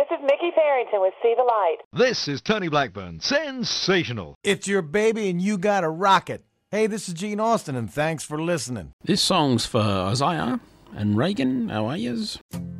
This is Mickey Farrington with See the Light. This is Tony Blackburn. Sensational. It's your baby and you got a rocket. Hey, this is Gene Austin, and thanks for listening. This song's for Isaiah and Reagan, our ayers.